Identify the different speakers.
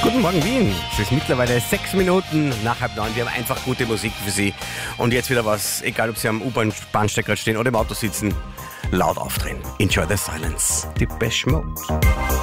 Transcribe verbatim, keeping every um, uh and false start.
Speaker 1: Guten Morgen Wien. Es ist mittlerweile sechs Minuten nach halb neun. Wir haben einfach gute Musik für Sie. Und jetzt wieder was, egal ob Sie am U-Bahn-Bahnsteig stehen oder im Auto sitzen, laut aufdrehen. Enjoy the silence. Depeche Mode.